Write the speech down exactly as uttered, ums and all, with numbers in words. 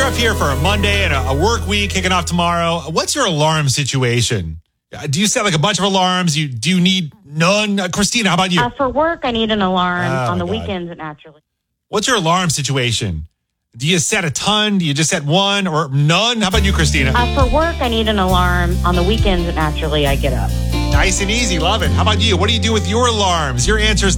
up here for a Monday and a, a work week kicking off tomorrow. What's your alarm situation? Uh, Do you set like a bunch of alarms? You do you need none? Uh, Christina, how about you? Uh, for work, I need an alarm. Oh, On the my God. weekends, naturally. What's your alarm situation? Do you set a ton? Do you just set one or none? How about you, Christina? Uh, for work, I need an alarm. On the weekends, naturally, I get up. Nice and easy. Love it. How about you? What do you do with your alarms? Your answers